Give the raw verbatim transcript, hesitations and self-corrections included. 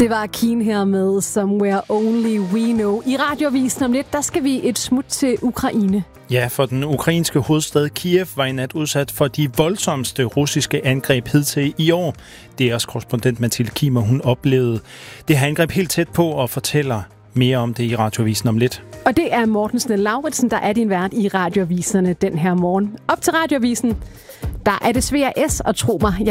Det var Keen her med Somewhere Only We Know. I Radioavisen om lidt, der skal vi et smut til Ukraine. Ja, for den ukrainske hovedstad Kiev var i nat udsat for de voldsomste russiske angreb hidtil i år. Det er også korrespondent Mathilde Kimer, hun oplevede det her angreb helt tæt på og fortæller mere om det i Radioavisen om lidt. Og det er Morten Snell-Lauritsen, der er din vært i Radioaviserne den her morgen. Op til Radioavisen, der er det svært S, og tro mig, jeg